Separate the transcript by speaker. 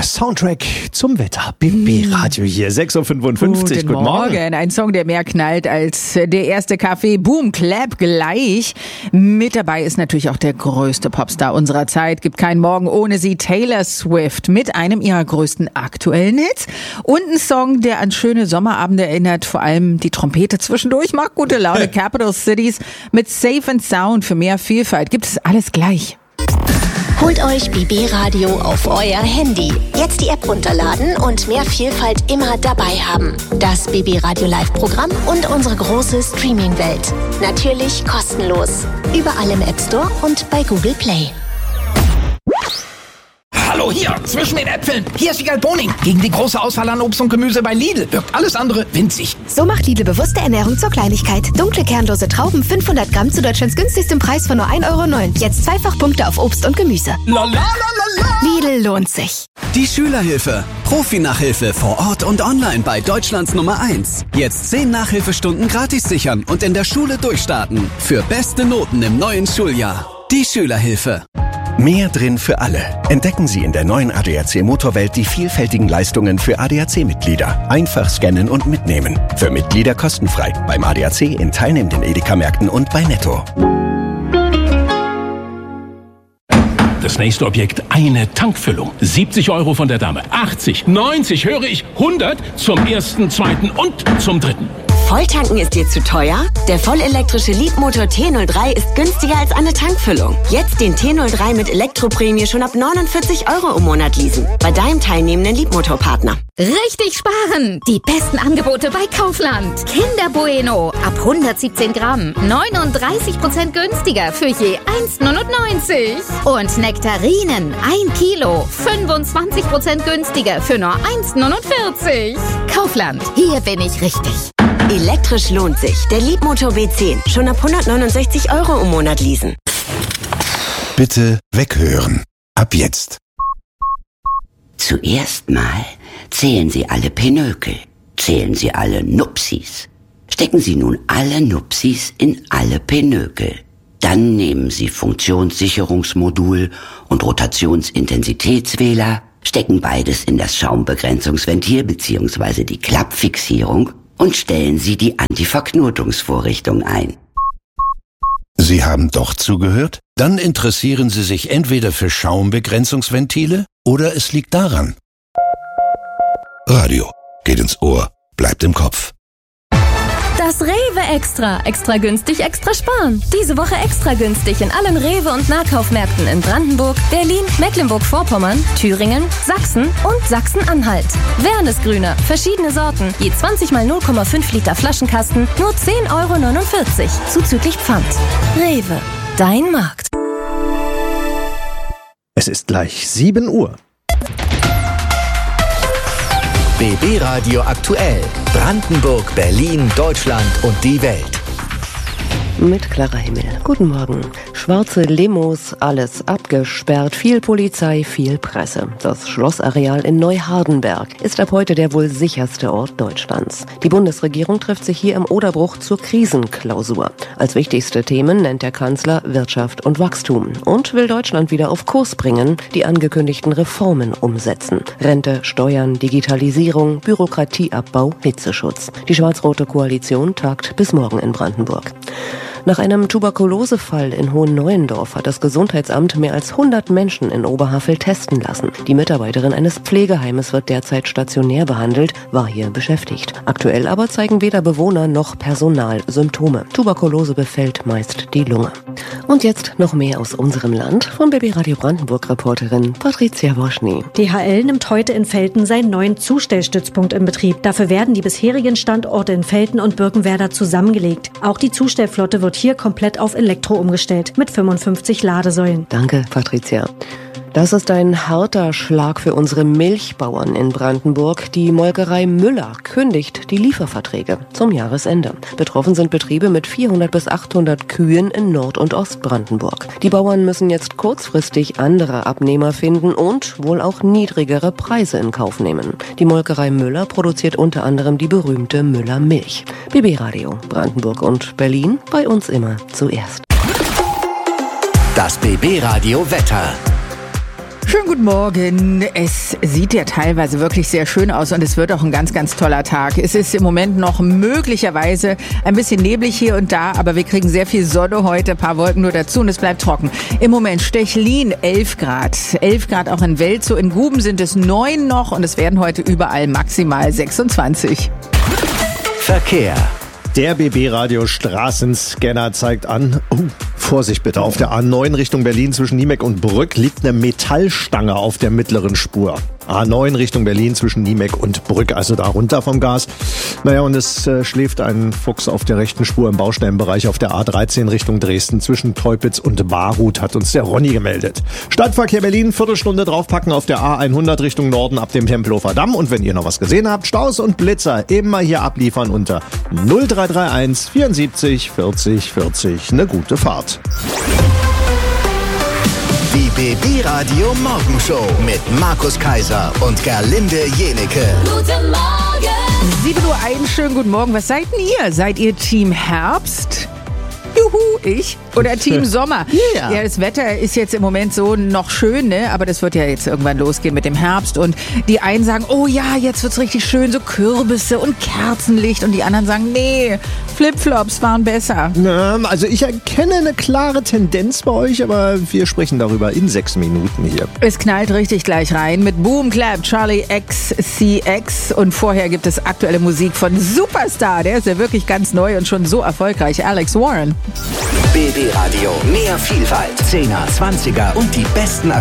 Speaker 1: Soundtrack zum Wetter. BB Radio hier, 6.55 Uhr. Guten Morgen.
Speaker 2: Ein Song, der mehr knallt als der erste Kaffee. Boom, clap, gleich. Mit dabei ist natürlich auch der größte Popstar unserer Zeit. Gibt keinen Morgen ohne sie. Taylor Swift mit einem ihrer größten aktuellen Hits. Und ein Song, der an schöne Sommerabende erinnert. Vor allem die Trompete zwischendurch macht gute Laune. Capital Cities mit Safe and Sound für mehr Vielfalt. Gibt es alles gleich.
Speaker 3: Holt euch BB Radio auf euer Handy. Jetzt die App runterladen und mehr Vielfalt immer dabei haben. Das BB Radio Live-Programm und unsere große Streaming-Welt. Natürlich kostenlos. Überall im App Store und bei Google Play.
Speaker 4: Hallo, hier, zwischen den Äpfeln. Hier ist Wiegald Boning. Gegen die große Auswahl an Obst und Gemüse bei Lidl wirkt alles andere winzig.
Speaker 5: So macht Lidl bewusste Ernährung zur Kleinigkeit. Dunkle, kernlose Trauben, 500 Gramm zu Deutschlands günstigstem Preis von nur 1,09 €. Jetzt zweifach Punkte auf Obst und Gemüse. Lidl lohnt sich.
Speaker 6: Die Schülerhilfe. Profi-Nachhilfe vor Ort und online bei Deutschlands Nummer 1. Jetzt 10 Nachhilfestunden gratis sichern und in der Schule durchstarten. Für beste Noten im neuen Schuljahr. Die Schülerhilfe.
Speaker 7: Mehr drin für alle. Entdecken Sie in der neuen ADAC Motorwelt die vielfältigen Leistungen für ADAC-Mitglieder. Einfach scannen und mitnehmen. Für Mitglieder kostenfrei. Beim ADAC in teilnehmenden Edeka-Märkten und bei Netto.
Speaker 8: Das nächste Objekt, eine Tankfüllung. 70 € von der Dame. 80, 90, höre ich, 100 zum ersten, zweiten und zum dritten.
Speaker 9: Volltanken ist dir zu teuer? Der vollelektrische Leapmotor T03 ist günstiger als eine Tankfüllung. Jetzt den T03 mit Elektroprämie schon ab 49 € im Monat leasen. Bei deinem teilnehmenden Leapmotor-Partner.
Speaker 10: Richtig sparen! Die besten Angebote bei Kaufland. Kinder Bueno ab 117 Gramm. 39% günstiger für je 1,99 €. Und Nektarinen 1 Kilo. 25% günstiger für nur 1,49 €. Kaufland, hier bin ich richtig.
Speaker 9: Elektrisch lohnt sich. Der Leapmotor B10. Schon ab 169 € im Monat leasen.
Speaker 7: Bitte weghören. Ab jetzt.
Speaker 11: Zuerst mal zählen Sie alle Pinökel. Zählen Sie alle Nupsis. Stecken Sie nun alle Nupsis in alle Pinökel. Dann nehmen Sie Funktionssicherungsmodul und Rotationsintensitätswähler, stecken beides in das Schaumbegrenzungsventil bzw. die Klappfixierung und stellen Sie die Antiverknotungsvorrichtung ein.
Speaker 7: Sie haben doch zugehört? Dann interessieren Sie sich entweder für Schaumbegrenzungsventile oder es liegt daran. Radio geht ins Ohr, bleibt im Kopf.
Speaker 12: Das Rewe Extra. Extra günstig, extra sparen. Diese Woche extra günstig in allen Rewe- und Nahkaufmärkten in Brandenburg, Berlin, Mecklenburg-Vorpommern, Thüringen, Sachsen und Sachsen-Anhalt. Wernesgrüner, verschiedene Sorten, je 20 mal 0,5 Liter Flaschenkasten, nur 10,49 € zuzüglich Pfand. Rewe, dein Markt.
Speaker 1: Es ist gleich 7 Uhr.
Speaker 13: BB Radio aktuell. Brandenburg, Berlin, Deutschland und die Welt.
Speaker 14: Mit Clara Himmel. Guten Morgen. Schwarze Limos, alles abgesperrt, viel Polizei, viel Presse. Das Schlossareal in Neuhardenberg ist ab heute der wohl sicherste Ort Deutschlands. Die Bundesregierung trifft sich hier im Oderbruch zur Krisenklausur. Als wichtigste Themen nennt der Kanzler Wirtschaft und Wachstum und will Deutschland wieder auf Kurs bringen, die angekündigten Reformen umsetzen. Rente, Steuern, Digitalisierung, Bürokratieabbau, Hitzeschutz. Die schwarz-rote Koalition tagt bis morgen in Brandenburg. Nach einem Tuberkulosefall in Hohenneuendorf hat das Gesundheitsamt mehr als 100 Menschen in Oberhavel testen lassen. Die Mitarbeiterin eines Pflegeheimes wird derzeit stationär behandelt, war hier beschäftigt. Aktuell aber zeigen weder Bewohner noch Personal Symptome. Tuberkulose befällt meist die Lunge. Und jetzt noch mehr aus unserem Land von BB Radio Brandenburg-Reporterin Patricia Woschny.
Speaker 15: DHL nimmt heute in Velten seinen neuen Zustellstützpunkt in Betrieb. Dafür werden die bisherigen Standorte in Velten und Birkenwerder zusammengelegt. Auch die Zustellflotte wird hier komplett auf Elektro umgestellt, mit 55 Ladesäulen.
Speaker 14: Danke, Patricia. Das ist ein harter Schlag für unsere Milchbauern in Brandenburg. Die Molkerei Müller kündigt die Lieferverträge zum Jahresende. Betroffen sind Betriebe mit 400 bis 800 Kühen in Nord- und Ostbrandenburg. Die Bauern müssen jetzt kurzfristig andere Abnehmer finden und wohl auch niedrigere Preise in Kauf nehmen. Die Molkerei Müller produziert unter anderem die berühmte Müller Milch. BB Radio, Brandenburg und Berlin, bei uns immer zuerst.
Speaker 13: Das BB Radio Wetter.
Speaker 2: Schönen guten Morgen. Es sieht ja teilweise wirklich sehr schön aus und es wird auch ein ganz, ganz toller Tag. Es ist im Moment noch möglicherweise ein bisschen neblig hier und da, aber wir kriegen sehr viel Sonne heute, ein paar Wolken nur dazu und es bleibt trocken. Im Moment Stechlin 11 Grad. 11 Grad auch in Welzow. In Guben sind es 9 noch und es werden heute überall maximal 26.
Speaker 13: Verkehr.
Speaker 1: Der BB-Radio Straßenscanner zeigt an, Vorsicht bitte, auf der A9 Richtung Berlin zwischen Niemek und Brück liegt eine Metallstange auf der mittleren Spur. A9 Richtung Berlin zwischen Niemek und Brück, also da runter vom Gas. Naja, und es schläft ein Fuchs auf der rechten Spur im Baustellenbereich auf der A13 Richtung Dresden zwischen Teupitz und Barut, hat uns der Ronny gemeldet. Stadtverkehr Berlin, Viertelstunde draufpacken auf der A100 Richtung Norden ab dem Tempelhofer Damm. Und wenn ihr noch was gesehen habt, Staus und Blitzer immer hier abliefern unter 0331 74 40 40. Eine gute Fahrt.
Speaker 13: Die BB-Radio Morgenshow mit Markus Kaiser und Gerlinde Jenecke.
Speaker 2: Guten Morgen! 7:01 Uhr, schönen guten Morgen. Was seid denn ihr? Seid ihr Team Herbst? Juhu, ich. Oder Team Sommer.
Speaker 1: Yeah.
Speaker 2: Ja, das Wetter ist jetzt im Moment so noch schön, ne? Aber das wird ja jetzt irgendwann losgehen mit dem Herbst. Und die einen sagen, oh ja, jetzt wird's richtig schön, so Kürbisse und Kerzenlicht. Und die anderen sagen, nee, Flipflops waren besser.
Speaker 1: Na, also ich erkenne eine klare Tendenz bei euch, aber wir sprechen darüber in 6 Minuten hier.
Speaker 2: Es knallt richtig gleich rein mit Boom Clap, Charlie XCX. Und vorher gibt es aktuelle Musik von Superstar. Der ist ja wirklich ganz neu und schon so erfolgreich. Alex Warren.
Speaker 13: BB Radio, mehr Vielfalt, 10er, 20er und die besten